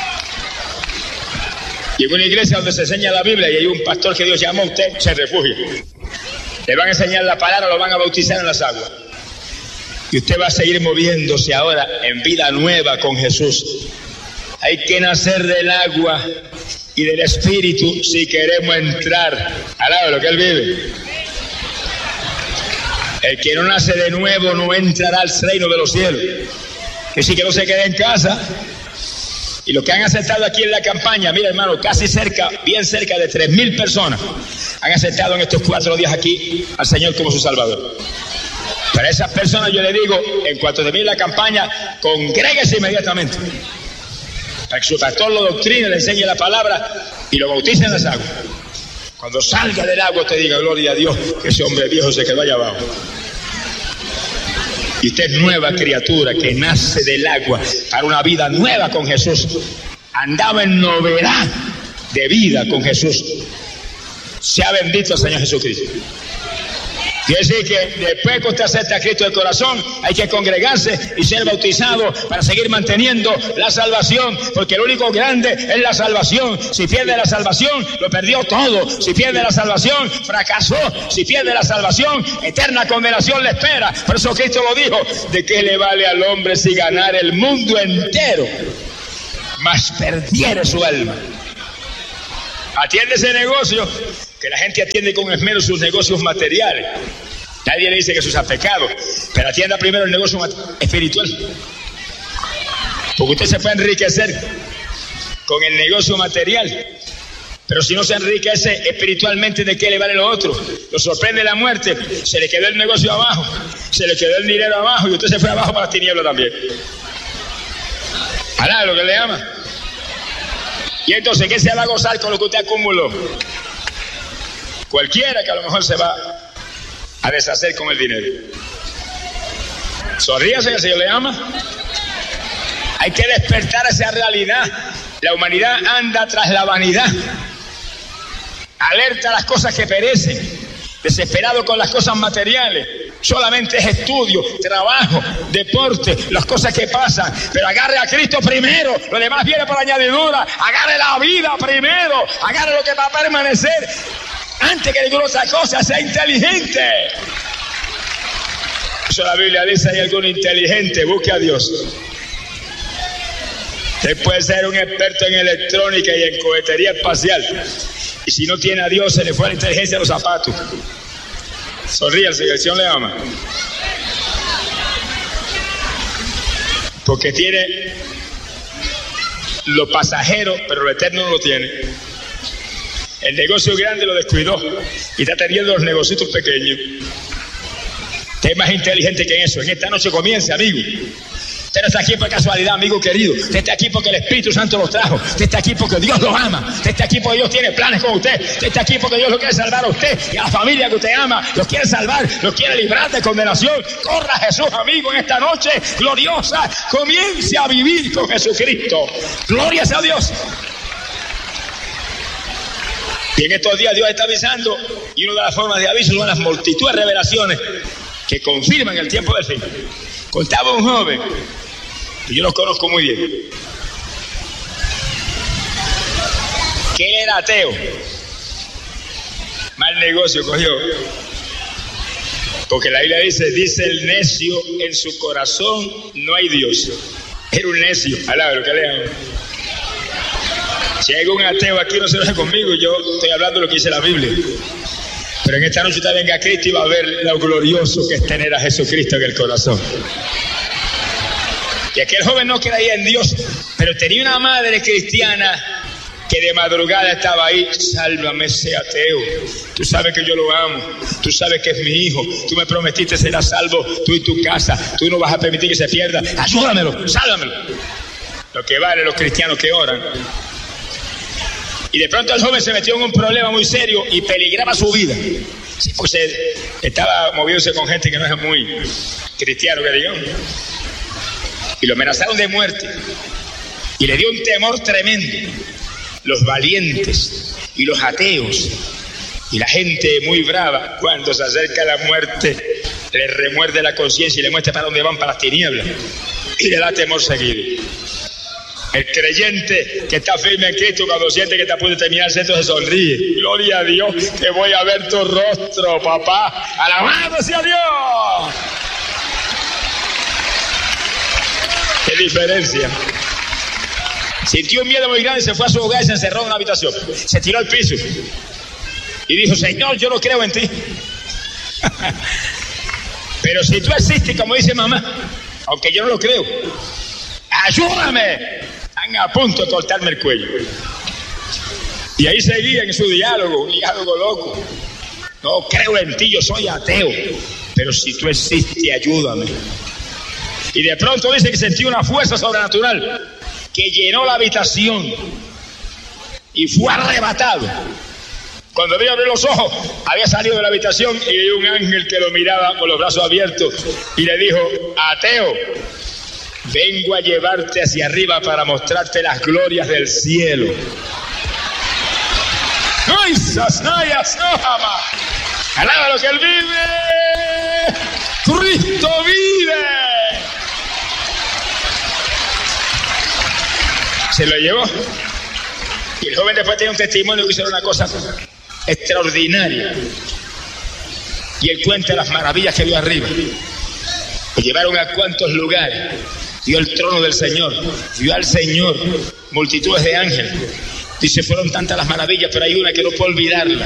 Y en una iglesia donde se enseña la Biblia y hay un pastor que Dios llamó, usted se refugia. Le van a enseñar la palabra, lo van a bautizar en las aguas. Y usted va a seguir moviéndose ahora en vida nueva con Jesús. Hay que nacer del agua y del Espíritu si queremos entrar al lado de lo que Él vive. El que no nace de nuevo no entrará al reino de los cielos. Que sí, que no se quede en casa. Y los que han aceptado aquí en la campaña, mira hermano, casi cerca, bien cerca de 3,000 personas han aceptado en estos 4 días aquí al Señor como su Salvador. Para esas personas yo le digo, en cuanto termine la campaña, congréguese inmediatamente. Para que su pastor lo doctrine, le enseñe la palabra y lo bautice en las aguas. Cuando salga del agua te diga, gloria a Dios, que ese hombre viejo se quedó allá abajo. Y usted es nueva criatura que nace del agua para una vida nueva con Jesús. Andaba en novedad de vida con Jesús. Sea bendito el Señor Jesucristo. Quiere decir que después que usted acepta a Cristo de corazón, hay que congregarse y ser bautizado para seguir manteniendo la salvación, porque lo único grande es la salvación. Si pierde la salvación, lo perdió todo. Si pierde la salvación, fracasó. Si pierde la salvación, eterna condenación le espera. Por eso Cristo lo dijo, ¿de qué le vale al hombre si ganar el mundo entero, mas perdiere su alma? Atiende ese negocio, que la gente atiende con esmero sus negocios materiales. Nadie le dice que eso sea pecado, pero atienda primero el negocio espiritual. Porque usted se puede enriquecer con el negocio material, pero si no se enriquece espiritualmente, ¿de qué le vale lo otro? Lo sorprende la muerte, se le quedó el negocio abajo, se le quedó el dinero abajo y usted se fue abajo para las tinieblas también. ¿Hará lo que le ama? Y entonces, ¿qué se va a gozar con lo que usted acumuló? Cualquiera que a lo mejor se va a deshacer con el dinero. Sonríase, que el Señor le ama. Hay que despertar esa realidad. La humanidad anda tras la vanidad, alerta a las cosas que perecen, desesperado con las cosas materiales. Solamente es estudio, trabajo, deporte, las cosas que pasan. Pero agarre a Cristo primero, lo demás viene por añadidura. Agarre la vida primero, agarre lo que va a permanecer. Antes que ninguna otra cosa, sea inteligente. Eso la Biblia dice, hay alguno inteligente, busque a Dios. Usted puede ser un experto en electrónica y en cohetería espacial. Y si no tiene a Dios, se le fue la inteligencia a los zapatos. Sonríase, que el Señor le ama. Porque tiene lo pasajero, pero lo eterno no lo tiene. El negocio grande lo descuidó y está teniendo los negocios pequeños. Usted es más inteligente que eso. En esta noche comienza, amigo. Usted no está aquí por casualidad, amigo querido. Usted está aquí porque el Espíritu Santo lo trajo. Usted está aquí porque Dios lo ama. Usted está aquí porque Dios tiene planes con usted. Usted está aquí porque Dios lo quiere salvar a usted y a la familia que usted ama. Los quiere salvar, los quiere librar de condenación. Corra a Jesús, amigo, en esta noche gloriosa. Comience a vivir con Jesucristo. Gloria sea a Dios. Y en estos días Dios está avisando, y una de las formas de aviso son las multitudes de revelaciones que confirman el tiempo del fin. Contaba un joven, y yo lo conozco muy bien, que él era ateo. Mal negocio cogió. Porque la Biblia dice el necio en su corazón no hay Dios. Era un necio, alaba lo que lean. Si hay un ateo aquí, no se enoje conmigo, yo estoy hablando de lo que dice la Biblia. Pero en esta noche usted venga a Cristo y va a ver lo glorioso que es tener a Jesucristo en el corazón. Y aquel joven no creía en Dios, pero tenía una madre cristiana que de madrugada estaba ahí. Sálvame ese ateo, tú sabes que yo lo amo, tú sabes que es mi hijo, tú me prometiste serás salvo, tú y tu casa, tú no vas a permitir que se pierda, ayúdamelo, sálvamelo. Lo que vale los cristianos que oran. Y de pronto el joven se metió en un problema muy serio y peligraba su vida. Sí, pues estaba moviéndose con gente que no es muy cristiano, que digamos. Y lo amenazaron de muerte. Y le dio un temor tremendo. Los valientes y los ateos y la gente muy brava, cuando se acerca la muerte, le remuerde la conciencia y le muestra para dónde van, para las tinieblas. Y le da temor seguido. El creyente que está firme en Cristo, cuando siente que está a punto de terminar, se sonríe. Gloria a Dios, que voy a ver tu rostro, papá. Alabado sea Dios. Qué diferencia. Sintió un miedo muy grande y se fue a su hogar y se encerró en una habitación. Se tiró al piso y dijo: Señor, yo no creo en ti. Pero si tú existes, como dice mamá, aunque yo no lo creo, ayúdame, están a punto de cortarme el cuello. Y ahí seguía en su diálogo, un diálogo loco. No creo en ti, yo soy ateo, pero si tú existes, ayúdame. Y de pronto dice que sentí una fuerza sobrenatural que llenó la habitación y fue arrebatado. Cuando vi abrir los ojos, había salido de la habitación y vi un ángel que lo miraba con los brazos abiertos y le dijo: ateo, vengo a llevarte hacia arriba para mostrarte las glorias del cielo. Alaba lo que él vive. Cristo vive. Se lo llevó. Y el joven después tenía un testimonio que hizo una cosa extraordinaria. Y él cuenta las maravillas que vio arriba. Lo llevaron a cuantos lugares. Vio el trono del Señor. Vio al Señor. Multitudes de ángeles. Dice, fueron tantas las maravillas, pero hay una que no puedo olvidarla.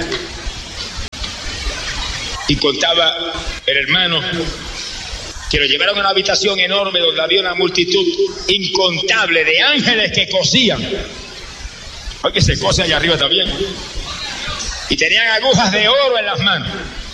Y contaba el hermano que lo llevaron a una habitación enorme donde había una multitud incontable de ángeles que cosían. Oye, se cose allá arriba también. Y tenían agujas de oro en las manos.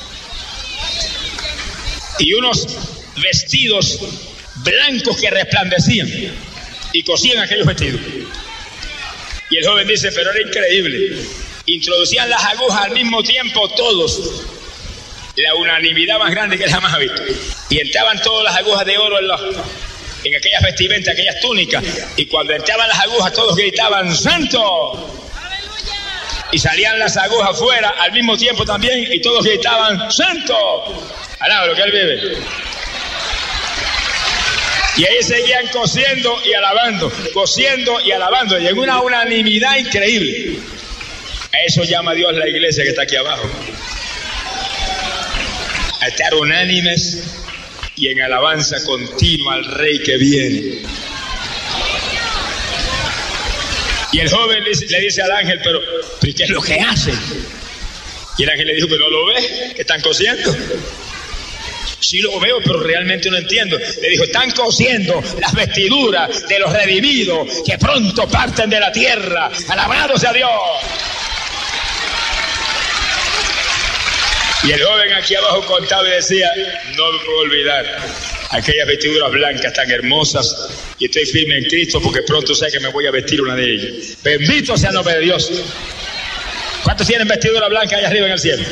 Y unos vestidos blancos que resplandecían. Y cosían aquellos vestidos. Y el joven dice, pero era increíble. Introducían las agujas al mismo tiempo todos. La unanimidad más grande que jamás ha visto. Y entraban todas las agujas de oro en aquellas vestimentas, aquellas túnicas. Y cuando entraban las agujas todos gritaban, ¡Santo! Y salían las agujas fuera al mismo tiempo también y todos gritaban, ¡Santo! Alaba lo que él vive. Y ahí seguían cosiendo y alabando, cosiendo y alabando. Y en una unanimidad increíble. A eso llama Dios la iglesia que está aquí abajo. A estar unánimes y en alabanza continua al Rey que viene. Y el joven le dice al ángel, pero ¿qué es lo que hacen? Y el ángel le dijo, ¿pero no lo ves? ¿Que están cosiendo? Sí lo veo, pero realmente no entiendo. Le dijo, están cosiendo las vestiduras de los redimidos que pronto parten de la tierra. ¡Alabado sea Dios! Y el joven aquí abajo contaba y decía, no me puedo olvidar aquellas vestiduras blancas tan hermosas y estoy firme en Cristo porque pronto sé que me voy a vestir una de ellas. Bendito sea el nombre de Dios. ¿Cuántos tienen vestidura blanca allá arriba en el cielo?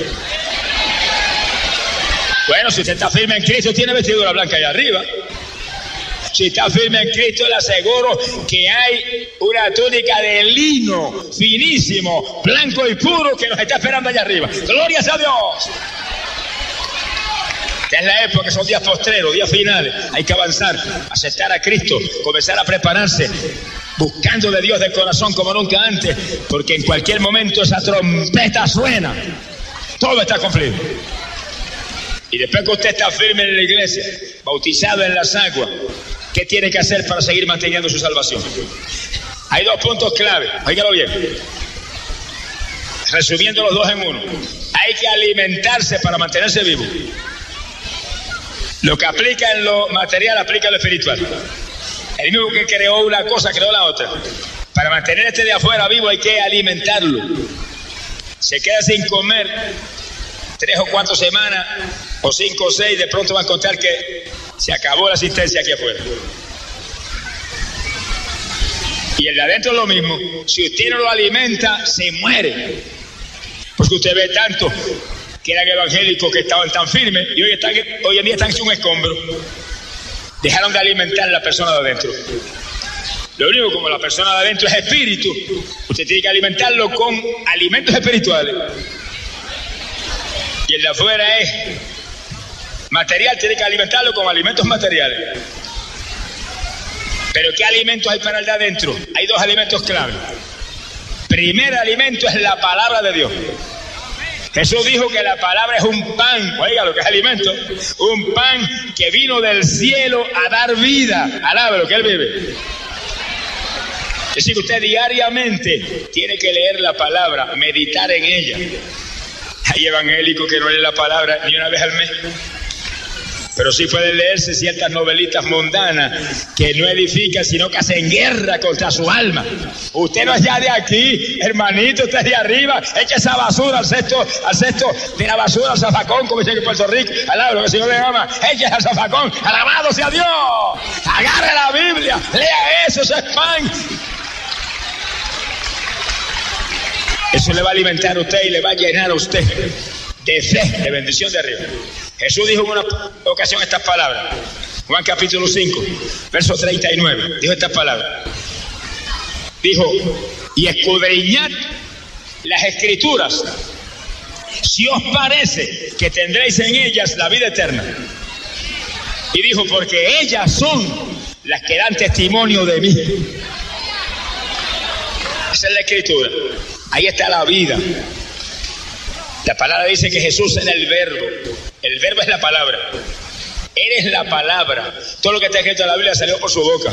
Bueno, si usted está firme en Cristo, tiene vestidura blanca allá arriba. Si está firme en Cristo, le aseguro que hay una túnica de lino finísimo, blanco y puro que nos está esperando allá arriba. ¡Gloria a Dios! Esta es la época, son días postreros, días finales. Hay que avanzar, aceptar a Cristo, comenzar a prepararse, buscando de Dios de corazón como nunca antes, porque en cualquier momento esa trompeta suena. Todo está cumplido. Y después que usted está firme en la iglesia, bautizado en las aguas, ¿qué tiene que hacer para seguir manteniendo su salvación? Hay dos puntos clave, óigalo bien. Resumiendo los dos en uno. Hay que alimentarse para mantenerse vivo. Lo que aplica en lo material, aplica en lo espiritual. El mismo que creó una cosa, creó la otra. Para mantener este de afuera vivo hay que alimentarlo. Se queda sin comer 3 o 4 semanas, o 5 o 6, de pronto va a encontrar que se acabó la asistencia aquí afuera. Y el de adentro es lo mismo. Si usted no lo alimenta, se muere. Porque usted ve tanto que eran evangélicos que estaban tan firmes y hoy en día están en un escombro. Dejaron de alimentar a la persona de adentro. Lo único, como la persona de adentro es espíritu, usted tiene que alimentarlo con alimentos espirituales. Y el de afuera es material, tiene que alimentarlo con alimentos materiales. Pero ¿qué alimentos hay para el de adentro? Hay 2 alimentos clave. Primer alimento es la palabra de Dios. Jesús dijo que la palabra es un pan, oiga lo que es alimento, un pan que vino del cielo a dar vida. Alaba lo que él vive. Es decir, que usted diariamente tiene que leer la palabra, meditar en ella. Hay evangélicos que no leen la palabra ni una vez al mes. Pero sí pueden leerse ciertas novelitas mundanas que no edifican, sino que hacen guerra contra su alma. Usted no es ya de aquí, hermanito, usted es de arriba. Echa esa basura al cesto de la basura, al zafacón, como dicen en Puerto Rico. Alaba lo que el Señor le ama. Echa al zafacón, alabado sea Dios. Agarre la Biblia, lea eso, ese es pan. Eso le va a alimentar a usted y le va a llenar a usted de fe, de bendición de arriba. Jesús dijo en una ocasión estas palabras. Juan capítulo 5, verso 39. Dijo estas palabras. Dijo, y escudriñad las escrituras, si os parece que tendréis en ellas la vida eterna. Y dijo, porque ellas son las que dan testimonio de mí. Esa es la escritura. Ahí está la vida. La palabra dice que Jesús era el verbo. El verbo es la palabra. Eres la palabra. Todo lo que está escrito en la Biblia salió por su boca.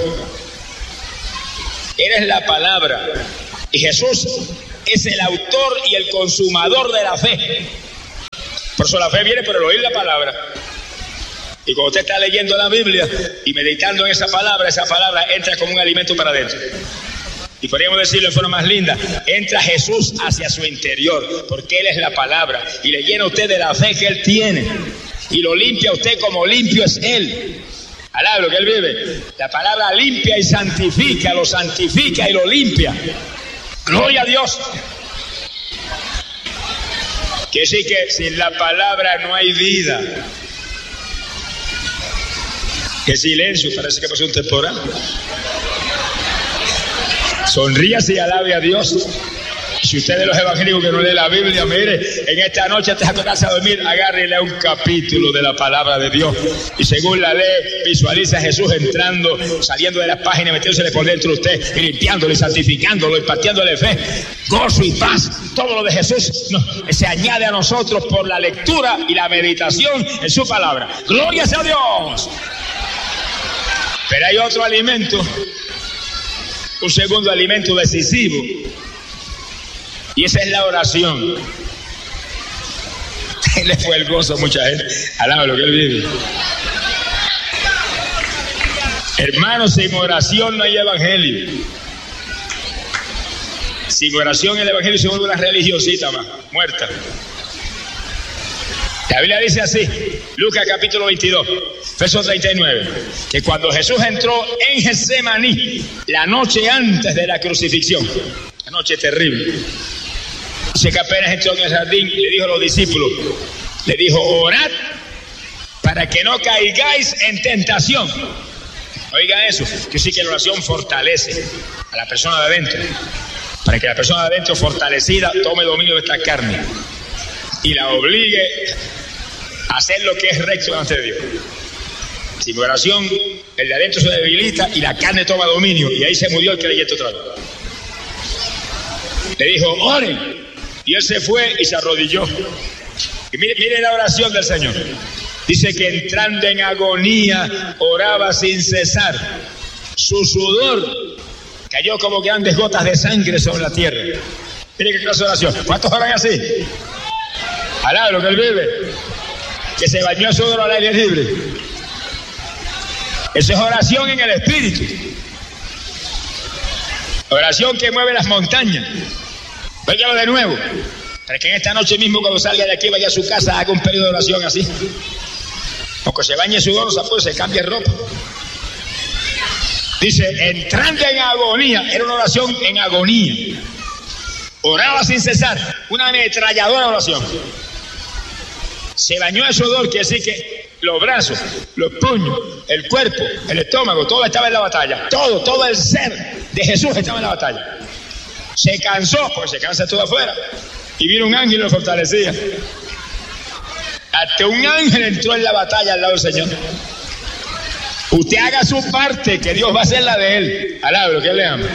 Eres la palabra. Y Jesús es el autor y el consumador de la fe. Por eso la fe viene por el oír la palabra. Y cuando usted está leyendo la Biblia y meditando en esa palabra entra como un alimento para adentro. Y podríamos decirlo de forma más linda, entra Jesús hacia su interior, porque Él es la palabra, y le llena a usted de la fe que Él tiene, y lo limpia a usted como limpio es Él. Alaba lo que Él vive. La palabra limpia y santifica, lo santifica y lo limpia. Gloria a Dios. Quiere decir que sin la palabra no hay vida. Qué silencio, parece que pasó un temporal. Sonríase y alabe a Dios. Si usted de los evangélicos que no lee la Biblia, mire, en esta noche antes de acostarse a dormir, agárrele un capítulo de la palabra de Dios. Y según la lee, visualiza a Jesús entrando, saliendo de las páginas, metiéndose por dentro de usted, y limpiándolo y santificándolo, impartiéndole fe, gozo y paz. Todo lo de Jesús se añade a nosotros por la lectura y la meditación en su palabra. ¡Gloria sea a Dios! Pero hay otro alimento, un segundo alimento decisivo, y esa es la oración. Le fue el gozo a mucha gente. Alaba lo que Él vive. Hermanos, sin oración no hay evangelio. Sin oración el evangelio se vuelve una religiosita más, muerta. La Biblia dice así, Lucas capítulo 22, verso 39, que cuando Jesús entró en Getsemaní, la noche antes de la crucifixión, la noche terrible, dice que apenas entró en el jardín, le dijo a los discípulos, le dijo, orad para que no caigáis en tentación. Oiga eso, que sí que la oración fortalece a la persona de adentro, para que la persona de adentro fortalecida tome dominio de esta carne y la obligue a hacer lo que es recto delante de Dios. Sin oración, el de adentro se debilita y la carne toma dominio, y ahí se murió el creyente otra vez. Le dijo, oren, y él se fue y se arrodilló. Y mire la oración del Señor. Dice que entrando en agonía, oraba sin cesar. Su sudor cayó como grandes gotas de sangre sobre la tierra. Mire qué clase de oración. ¿Cuántos oran así? Alaba lo que Él vive. Que se bañó el sudor al aire libre. Eso es oración en el Espíritu. Oración que mueve las montañas. Óigalo de nuevo. Para que en esta noche mismo, cuando salga de aquí, vaya a su casa, haga un periodo de oración así. Aunque se bañe sudor, se cambie ropa. Dice, entrando en agonía. Era una oración en agonía. Oraba sin cesar. Una ametralladora oración. Se bañó de sudor, quiere decir que los brazos, los puños, el cuerpo, el estómago, todo estaba en la batalla. Todo el ser de Jesús estaba en la batalla. Se cansó, porque se cansa todo afuera. Y vino un ángel y lo fortalecía. Hasta un ángel entró en la batalla al lado del Señor. Usted haga su parte, que Dios va a hacer la de Él. Alaba lo que Él le ama.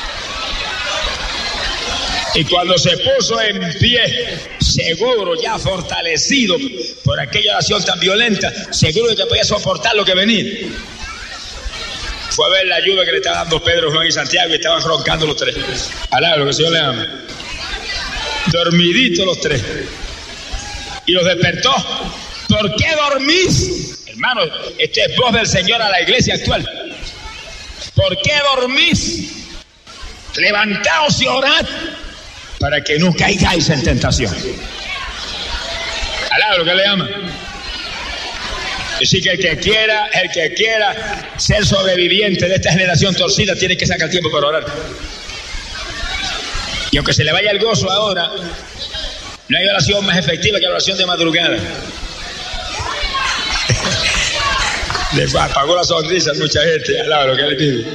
Y cuando se puso en pie, seguro, ya fortalecido por aquella oración tan violenta, seguro de que podía soportar lo que venía, fue a ver la ayuda que le estaban dando Pedro, Juan y Santiago, y estaban roncando los tres. Alaba lo que el Señor le ama. Dormiditos los tres. Y los despertó. ¿Por qué dormís? Hermano, esta es voz del Señor a la iglesia actual. ¿Por qué dormís? Levantaos y orad para que no caigáis en tentación. Alaba lo que le llama. Así que el que quiera ser sobreviviente de esta generación torcida tiene que sacar tiempo para orar. Y aunque se le vaya el gozo ahora, no hay oración más efectiva que la oración de madrugada. Le apagó la sonrisa a mucha gente. Alaba lo que le digo.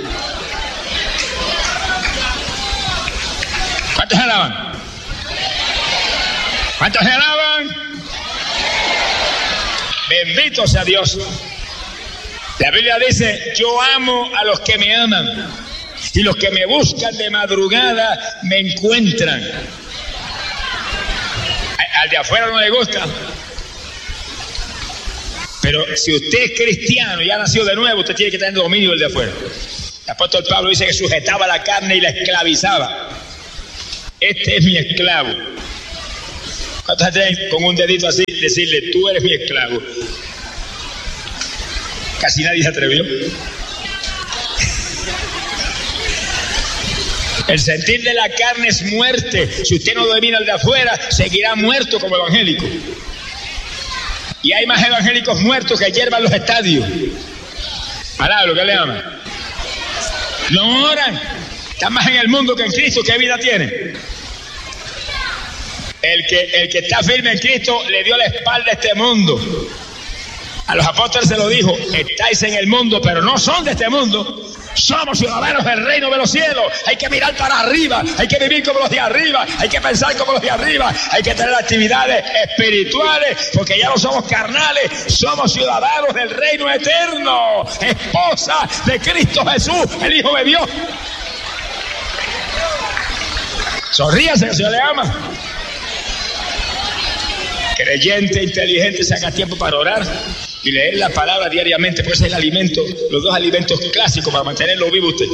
¿Cuántos se alaban? ¿Cuántos se alaban? Bendito sea Dios. La Biblia dice: yo amo a los que me aman, y los que me buscan de madrugada me encuentran. Al de afuera no le gusta. Pero si usted es cristiano y ha nacido de nuevo, usted tiene que tener dominio del de afuera. El apóstol Pablo dice que sujetaba la carne y la esclavizaba. Este es mi esclavo. ¿Cuántos tienen con un dedito así decirle: tú eres mi esclavo? Casi nadie se atrevió. El sentir de la carne es muerte. Si usted no domina el de afuera, seguirá muerto como evangélico. Y hay más evangélicos muertos que hierban los estadios. Alaba lo que le llaman. No oran. Están más en el mundo que en Cristo. ¿Qué vida tienen? El que está firme en Cristo le dio la espalda a este mundo. A los apóstoles se lo dijo: estáis en el mundo, pero no son de este mundo. Somos ciudadanos del reino de los cielos. Hay que mirar para arriba, hay que vivir como los de arriba, hay que pensar como los de arriba, hay que tener actividades espirituales, porque ya no somos carnales, somos ciudadanos del reino eterno, esposa de Cristo Jesús, el Hijo de Dios. Sonríase, que el Señor le ama. Creyente, inteligente, saca tiempo para orar y leer la palabra diariamente, porque ese es el alimento, los dos alimentos clásicos para mantenerlo vivo usted.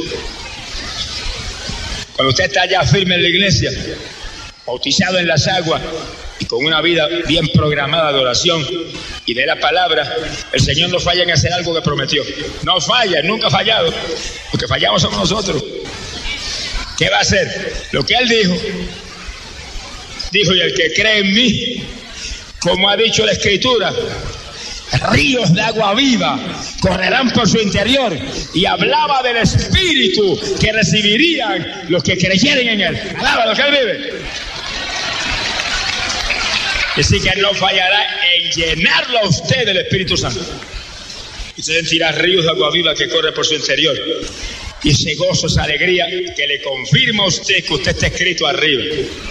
Cuando usted está ya firme en la iglesia, bautizado en las aguas y con una vida bien programada de oración y de la palabra, el Señor no falla en hacer algo que prometió. No falla, nunca ha fallado. Lo que fallamos somos nosotros. ¿Qué va a hacer? Lo que Él dijo. Dijo: y el que cree en mí, como ha dicho la Escritura, ríos de agua viva correrán por su interior. Y hablaba del Espíritu que recibirían los que creyeren en Él. Alaba lo que Él vive. Así que Él no fallará en llenarlo a usted del Espíritu Santo. Y usted sentirá ríos de agua viva que corren por su interior. Y ese gozo, esa alegría que le confirma a usted que usted está escrito arriba.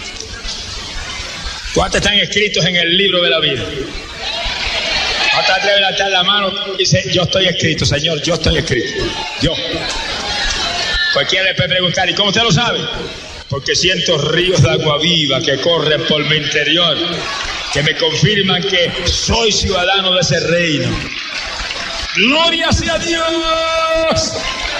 ¿Cuántos están escritos en el libro de la vida? ¿Cuántos atreven a levantar la mano y dicen: yo estoy escrito, Señor, yo estoy escrito? Yo. Cualquiera le puede preguntar: ¿y cómo usted lo sabe? Porque siento ríos de agua viva que corren por mi interior, que me confirman que soy ciudadano de ese reino. ¡Gloria sea Dios!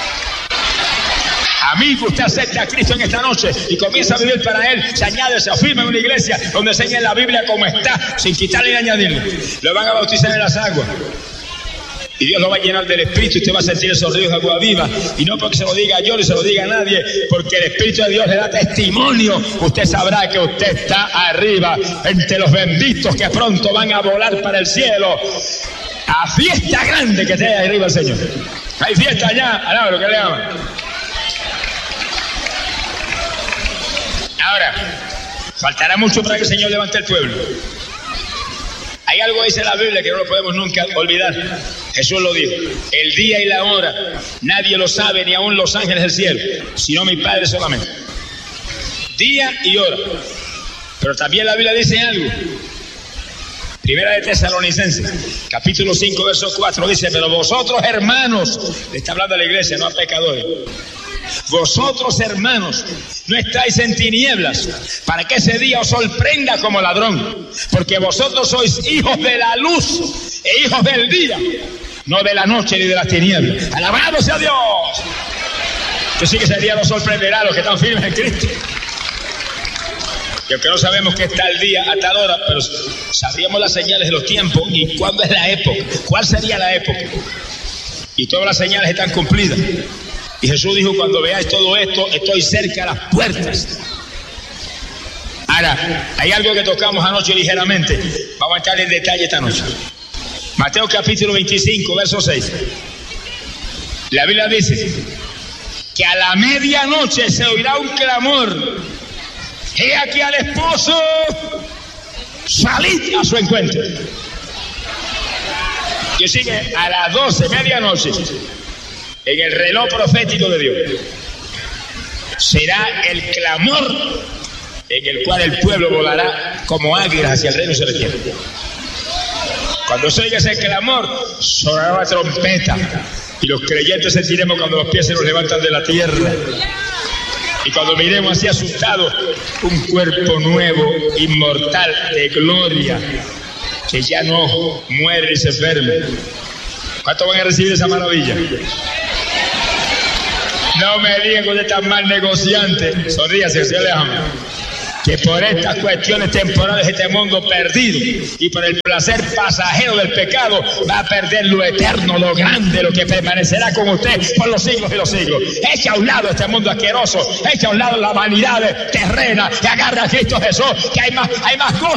Amigo, usted acepta a Cristo en esta noche y comienza a vivir para Él. Se añade, se afirma en una iglesia donde enseñan la Biblia como está, sin quitarle ni añadirle. Lo van a bautizar en las aguas. Y Dios lo va a llenar del Espíritu y usted va a sentir esos ríos de agua viva. Y no porque se lo diga yo ni se lo diga a nadie, porque el Espíritu de Dios le da testimonio. Usted sabrá que usted está arriba, entre los benditos que pronto van a volar para el cielo. A fiesta grande que esté ahí arriba el Señor. Hay fiesta allá, alaba lo que le aman. Ahora, faltará mucho para que el Señor levante el pueblo. Hay algo que dice la Biblia que no lo podemos nunca olvidar. Jesús lo dijo: el día y la hora nadie lo sabe, ni aun los ángeles del cielo, sino mi Padre solamente. Día y hora. Pero también la Biblia dice algo. Primera de Tesalonicenses, capítulo 5, verso 4, dice: pero vosotros, hermanos, le está hablando a la iglesia, no a pecadores. Vosotros, hermanos, no estáis en tinieblas, para que ese día os sorprenda como ladrón, porque vosotros sois hijos de la luz e hijos del día, no de la noche ni de las tinieblas. ¡Alabado sea Dios! Yo sí que ese día nos sorprenderá a los que están firmes en Cristo. Y aunque no sabemos qué es tal día a tal hora, pero sabríamos las señales de los tiempos y cuándo es la época, cuál sería la época. Y todas las señales están cumplidas. Y Jesús dijo, cuando veáis todo esto, estoy cerca a las puertas. Ahora, hay algo que tocamos anoche ligeramente. Vamos a entrar en detalle esta noche. Mateo capítulo 25, verso 6. La Biblia dice que a la medianoche se oirá un clamor. He aquí al esposo, salid a su encuentro. Y sigue a las 12, medianoche, en el reloj profético de Dios, será el clamor en el cual el pueblo volará como águilas hacia el reino celestial. Cuando se oiga ese clamor, sonará la trompeta y los creyentes sentiremos cuando los pies se nos levantan de la tierra. Y cuando miremos así asustados un cuerpo nuevo, inmortal, de gloria, que ya no muere y se enferma. ¿Cuántos van a recibir esa maravilla? No me digan que usted es tan mal negociante. Sonríase, Señor le ama. Que por estas cuestiones temporales de este mundo perdido y por el placer pasajero del pecado va a perder lo eterno, lo grande, lo que permanecerá con usted por los siglos y los siglos. Echa a un lado este mundo asqueroso, echa a un lado la vanidad terrena, que agarra a Cristo Jesús, que hay más cosas